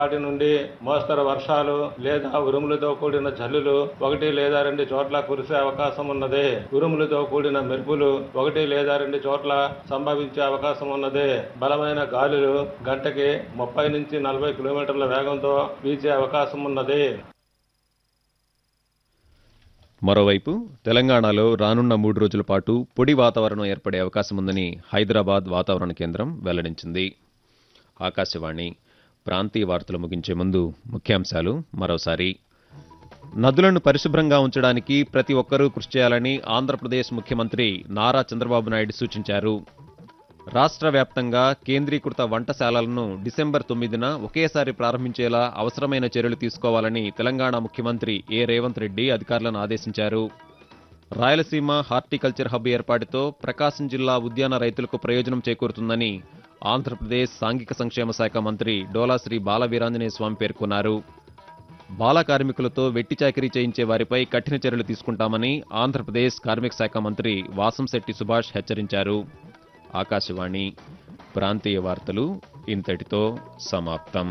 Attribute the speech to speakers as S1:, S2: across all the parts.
S1: వాటి నుండి మోస్తరు వర్షాలు లేదా ఉరుములతో కూడిన జల్లులు 1 లేదా 2 చోట్ల కురిసే అవకాశం ఉన్నది. ఉరుములతో కూడిన మెరుపులు 1 లేదా 2 చోట్ల సంభవించే అవకాశం ఉన్నది. బలమైన గాలులు గంటకి 30 నుంచి 40 కిలోమీటర్ల వేగంతో వీచే అవకాశం ఉన్నది.
S2: మరోవైపు తెలంగాణలో రానున్న 3 రోజుల పాటు పొడి వాతావరణం ఏర్పడే అవకాశం ఉందని హైదరాబాద్ వాతావరణ కేంద్రం వెల్లడించింది. ఆకాశవాణి ప్రాంతీయ వార్తలు ముగించే ముందు ముఖ్యాంశాలు మరోసారి. నదులను పరిశుభ్రంగా ఉంచడానికి ప్రతి ఒక్కరూ కృషి చేయాలని ఆంధ్రప్రదేశ్ ముఖ్యమంత్రి నారా చంద్రబాబు నాయుడు సూచించారు. రాష్ట్ర వ్యాప్తంగా కేంద్రీకృత వంటశాలలను డిసెంబర్ 9న ఒకేసారి ప్రారంభించేలా అవసరమైన చర్యలు తీసుకోవాలని తెలంగాణ ముఖ్యమంత్రి రేవంత్ రెడ్డి అధికారులను ఆదేశించారు. రాయలసీమ హార్టికల్చర్ హబ్ ఏర్పాటుతో ప్రకాశం జిల్లా ఉద్యాన రైతులకు ప్రయోజనం చేకూరుతుందని ఆంధ్రప్రదేశ్ సాంఘిక సంక్షేమ శాఖ మంత్రి డోలాశ్రీ బాలవీరాంజనేయ స్వామి పేర్కొన్నారు. బాల కార్మికులతో వెట్టి చాకిరీ చేయించే వారిపై కఠిన చర్యలు తీసుకుంటామని ఆంధ్రప్రదేశ్ కార్మిక శాఖ మంత్రి వాసంశెట్టి సుభాష్ హెచ్చరించారు. ఆకాశవాణి ప్రాంతీయ వార్తలు ఇంతటితో సమాప్తం.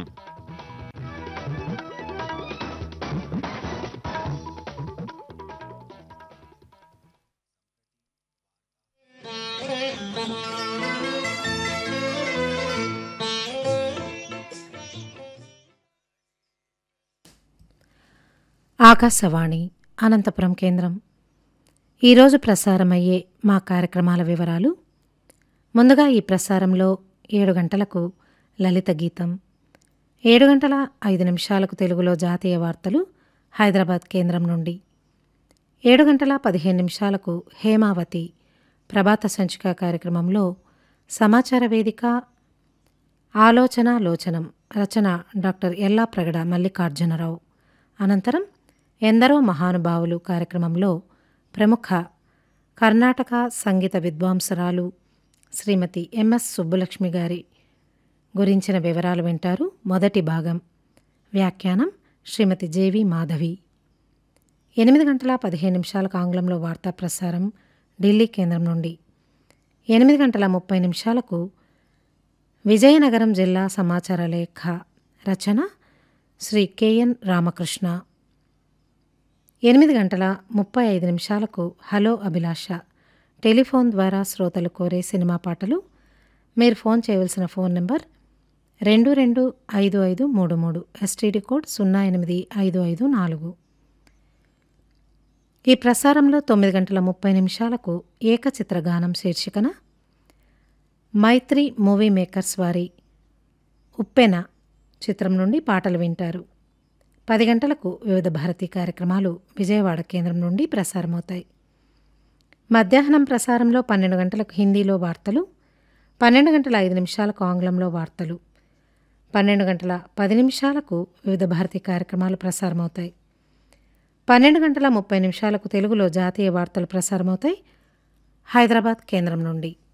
S3: ఆకాశవాణి అనంతపురం కేంద్రం. ఈరోజు ప్రసారమయ్యే మా కార్యక్రమాల వివరాలు. ముందుగా ఈ ప్రసారంలో 7 గంటలకు లలిత గీతం, 7 గంటల 5 నిమిషాలకు తెలుగులో జాతీయ వార్తలు హైదరాబాద్ కేంద్రం నుండి, 7 గంటల 15 నిమిషాలకు హేమావతి ప్రభాత సంచిక కార్యక్రమంలో సమాచార వేదిక ఆలోచన లోచనం, రచన డాక్టర్ ఎల్లాప్రగడ మల్లికార్జునరావు. అనంతరం ఎందరో మహానుభావులు కార్యక్రమంలో ప్రముఖ కర్ణాటక సంగీత విద్వాంసరాలు శ్రీమతి ఎంఎస్ సుబ్బులక్ష్మి గారి గురించిన వివరాలు వింటారు. మొదటి భాగం. వ్యాఖ్యానం శ్రీమతి జేవి మాధవి. 8 గంటల 15 నిమిషాలకు ఆంగ్లంలో వార్తా ప్రసారం ఢిల్లీ కేంద్రం నుండి, 8 గంటల 30 నిమిషాలకు విజయనగరం జిల్లా సమాచార లేఖ, రచన శ్రీ కెఎన్ రామకృష్ణ. 8 గంటల 35 నిమిషాలకు హలో అభిలాష, టెలిఫోన్ ద్వారా శ్రోతలు కోరే సినిమా పాటలు. మీరు ఫోన్ చేయవలసిన ఫోన్ నెంబర్ 225533, ఎస్టీడీ కోడ్ 08554. ఈ ప్రసారంలో 9 గంటల 30 నిమిషాలకు ఏకచిత్రగానం శీర్షికన మైత్రి మూవీ మేకర్స్ వారి ఉప్పెన చిత్రం నుండి పాటలు వింటారు. 10 గంటలకు వివిధ భారతీ కార్యక్రమాలు విజయవాడ కేంద్రం నుండి ప్రసారమవుతాయి. మధ్యాహ్నం ప్రసారంలో 12 గంటలకు హిందీలో వార్తలు, 12 గంటల 5 నిమిషాలకు ఆంగ్లంలో వార్తలు, 12 గంటల 10 నిమిషాలకు వివిధ భారతీ కార్యక్రమాలు ప్రసారమవుతాయి. 12 గంటల 30 నిమిషాలకు తెలుగులో జాతీయ వార్తలు ప్రసారమవుతాయి హైదరాబాద్ కేంద్రం నుండి.